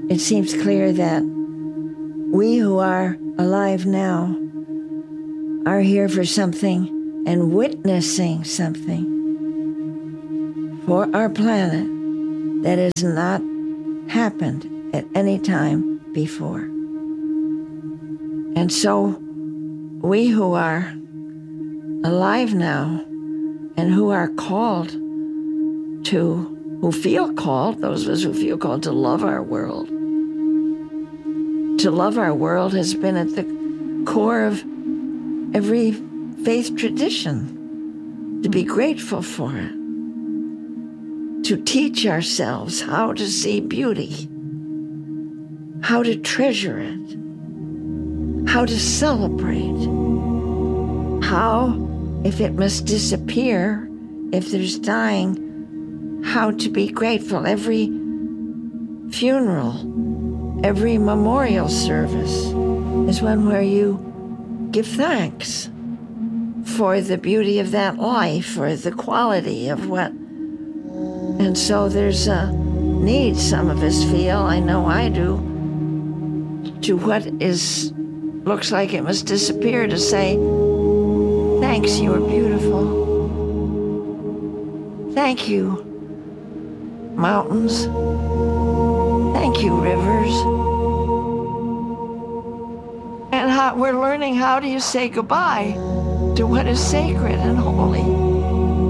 it seems clear that we who are alive now are here for something and witnessing something for our planet that has not happened at any time before. And so we who are alive now and who are called to, who feel called, those of us who feel called to love our world. To love our world has been at the core of every faith tradition, to be grateful for it, to teach ourselves how to see beauty, how to treasure it, how to celebrate, how, if it must disappear, if there's dying, how to be grateful. Every funeral, every memorial service is one where you give thanks for the beauty of that life or the quality of what. And so there's a need, some of us feel, I know I do, to what looks like it must disappear, to say, thanks, you are beautiful. Thank you, mountains. Thank you, rivers. And we're learning, how do you say goodbye to what is sacred and holy?